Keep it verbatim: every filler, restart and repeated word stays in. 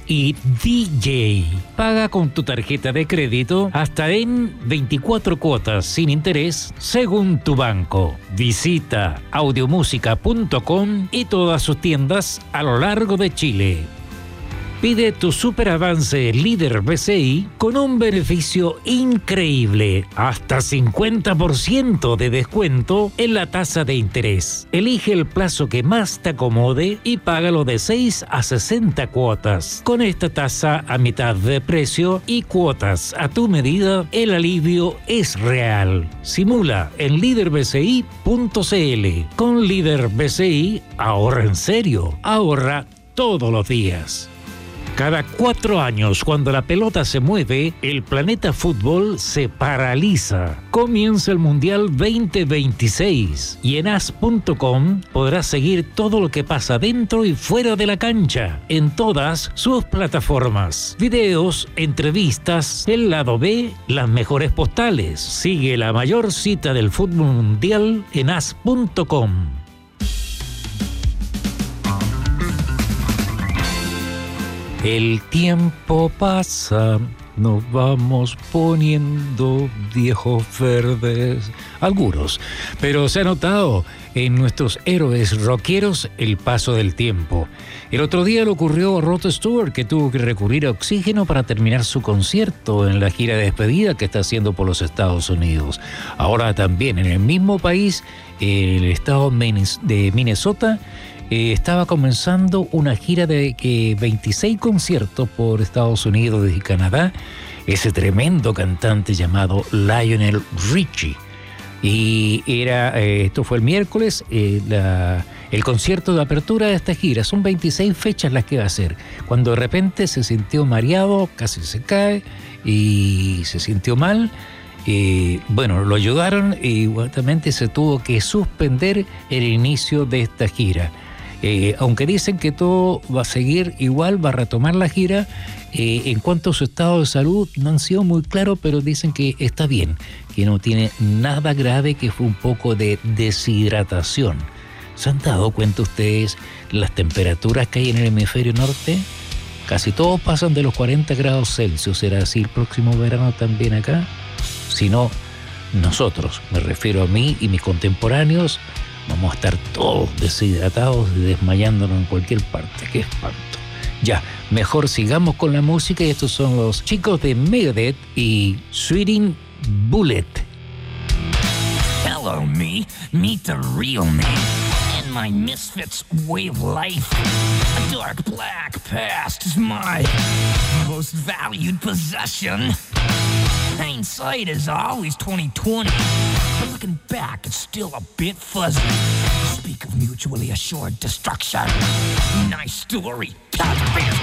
y D J. Paga con tu tarjeta de crédito hasta en veinticuatro cuotas sin interés según tu banco. Visita audiomúsica punto com y todas sus tiendas a lo largo de Chile. Pide tu super avance líder B C I con un beneficio increíble, hasta cincuenta por ciento de descuento en la tasa de interés. Elige el plazo que más te acomode y págalo de seis a sesenta cuotas. Con esta tasa a mitad de precio y cuotas a tu medida, el alivio es real. Simula en líder b c i punto c l. Con líder B C I, ahorra en serio. Ahorra todos los días. Cada cuatro años, cuando la pelota se mueve, el planeta fútbol se paraliza. Comienza el Mundial veinte veintiséis y en as punto com podrás seguir todo lo que pasa dentro y fuera de la cancha, en todas sus plataformas. Videos, entrevistas, el lado B, las mejores postales. Sigue la mayor cita del fútbol mundial en as punto com. El tiempo pasa, nos vamos poniendo viejos verdes, algunos, pero se ha notado en nuestros héroes rockeros el paso del tiempo. El otro día le ocurrió a Rod Stewart, que tuvo que recurrir a oxígeno para terminar su concierto en la gira de despedida que está haciendo por los Estados Unidos. Ahora también en el mismo país, el estado de Minnesota, Eh, estaba comenzando una gira de eh, veintiséis conciertos por Estados Unidos y Canadá, ese tremendo cantante llamado Lionel Richie. Y era, eh, esto fue el miércoles, eh, la, el concierto de apertura de esta gira. Son veintiséis fechas las que va a hacer. Cuando de repente se sintió mareado, casi se cae y se sintió mal. Eh, bueno, lo ayudaron y igualmente se tuvo que suspender el inicio de esta gira. Eh, aunque dicen que todo va a seguir igual, va a retomar la gira, eh, en cuanto a su estado de salud no han sido muy claros, pero dicen que está bien, que no tiene nada grave, que fue un poco de deshidratación. ¿Se han dado cuenta ustedes las temperaturas que hay en el hemisferio norte? Casi todos pasan de los cuarenta grados Celsius. ¿Será así el próximo verano también acá? Si no, nosotros, me refiero a mí y mis contemporáneos, vamos a estar todos deshidratados y desmayándonos en cualquier parte. ¡Qué espanto! Ya, mejor sigamos con la música y estos son los chicos de Megadeth y Sweating Bullet. Hello, me. Meet the real me. In my misfits way of life. A dark black past is my most valued possession. Hindsight is always twenty twenty, but looking back, it's still a bit fuzzy. Speak of mutually assured destruction. Nice story.